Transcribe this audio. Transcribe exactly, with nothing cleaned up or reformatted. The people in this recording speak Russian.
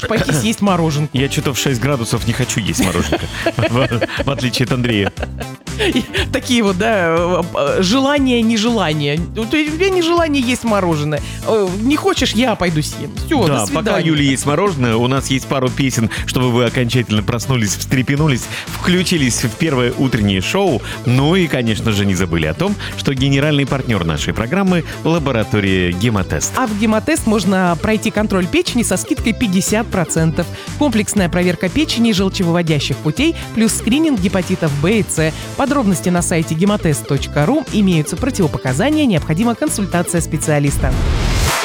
лучше пойти съесть мороженку. Я что-то в шесть градусов не хочу есть мороженка, в отличие от Андрея. Такие вот, да, желания, нежелания. У тебя нежелание есть мороженое. Не хочешь, я пойду съем. Все, да, до свидания. Пока Юля есть мороженое, у нас есть пару песен, чтобы вы окончательно проснулись, встрепенулись, включились в первое утреннее шоу. Ну и, конечно же, не забыли о том, что генеральный партнер нашей программы — лаборатория «Гемотест». А в «Гемотест» можно пройти контроль печени со скидкой пятьдесят процентов. Комплексная проверка печени и желчевыводящих путей плюс скрининг гепатитов Б и С. Подробности на сайте гемотест точка ру. Имеются противопоказания, необходима консультация специалиста.